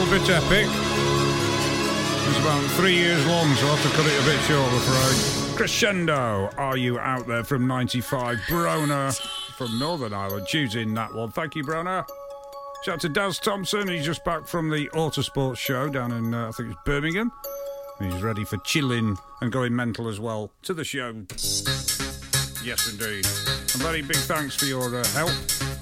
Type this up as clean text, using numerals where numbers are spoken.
little bit epic. It's about 3 years long, so I'll have to cut it a bit short, I'm afraid. Crescendo, Are You Out There from 95. Brona from Northern Ireland. Choose in that one. Thank you, Brona. Shout out to Daz Thompson. He's just back from the Autosports show down in, I think it's Birmingham. He's ready for chilling and going mental as well to the show. Yes, indeed. And very big thanks for your help.